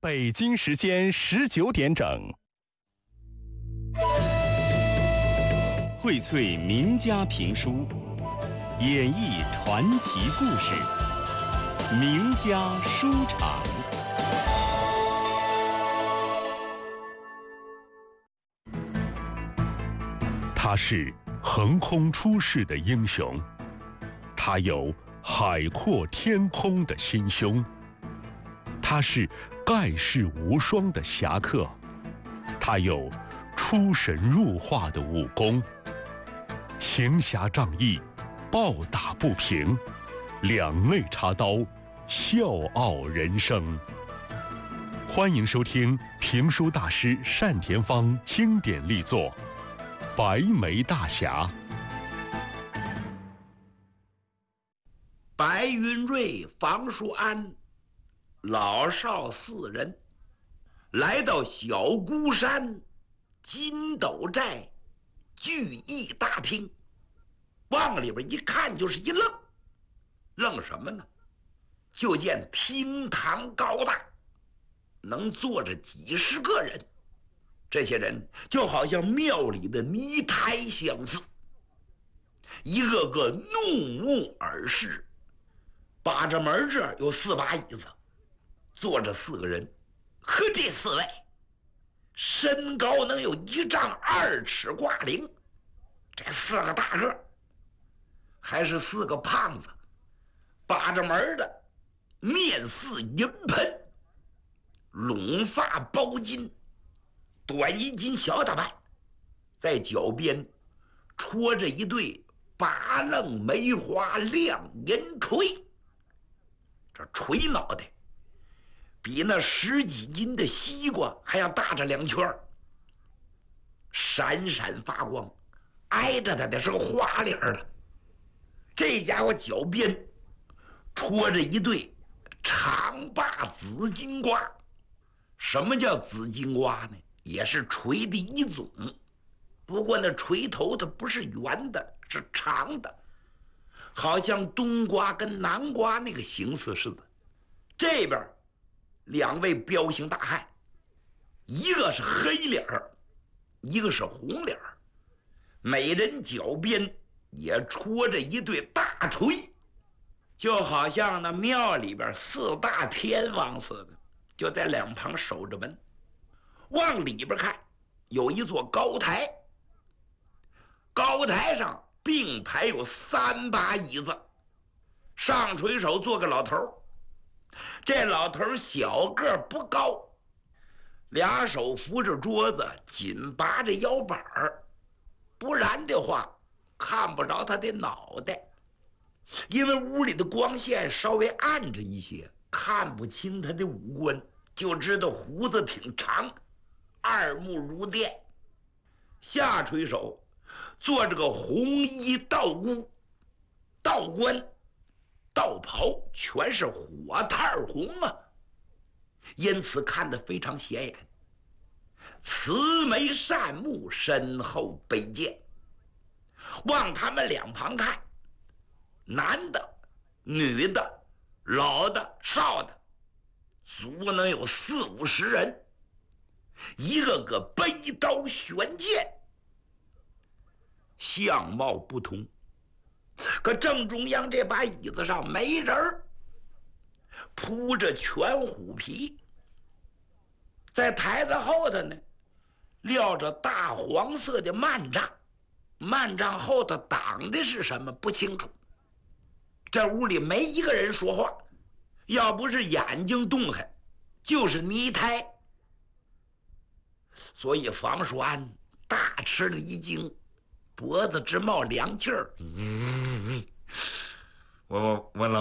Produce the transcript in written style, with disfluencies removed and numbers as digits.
北京时间19点整。 荟萃名家评书，演绎传奇故事，名家书场。 他是横空出世的英雄，他有海阔天空的心胸，他是盖世无双的侠客，他有出神入化的武功，行侠仗义，暴打不平，两肋插刀，笑傲人生。欢迎收听评书大师单田芳经典力作《白眉大侠》。 白云瑞、房叔安老少4人来到小孤山金斗寨聚义大厅，往里边一看就是一愣，愣什么呢？就见厅堂高大，能坐着几十个人，这些人就好像庙里的泥台相似，一个个怒目而视。把着门这儿有4把椅子，坐着4个人，和这4位身高能有1丈2尺挂零，这4个大个还是4个胖子，把着门的面似银盆，拢发包巾，短衣襟小打扮，在脚边戳着一对拔楞梅花亮银锤，这锤脑袋比那10几斤的西瓜还要大着2圈，闪闪发光，挨着他的是个花脸的。这家伙脚边戳着一对长把紫金瓜。什么叫紫金瓜呢？也是锤的一种，不过那锤头它不是圆的，是长的，好像冬瓜跟南瓜那个形似似的。这边2位彪形大汉，一个是黑脸儿，一个是红脸儿，每人脚边也戳着一对大锤，就好像那庙里边4大天王似的，就在2旁守着门。往里边看，有一座高台，高台上并排有3把椅子，上垂手坐个老头，这老头小个不高，2手扶着桌子，紧拔着腰板儿，不然的话看不着他的脑袋，因为屋里的光线稍微暗着一些，看不清他的五官，就知道胡子挺长，2目如电。下垂手坐着个红衣道姑，道官道袍全是火炭红啊，因此看得非常显眼。慈眉善目，身后背剑。往他们2旁看，男的、女的、老的、少的，足能有40、50人，一个个背刀悬剑，相貌不同。可正中央这把椅子上没人儿，铺着全虎皮，在台子后头呢撂着大黄色的幔帐，幔帐后头挡的是什么不清楚。这屋里没一个人说话，要不是眼睛动弹，就是泥胎。所以房叔安大吃了一惊，脖子直冒凉气儿。 我老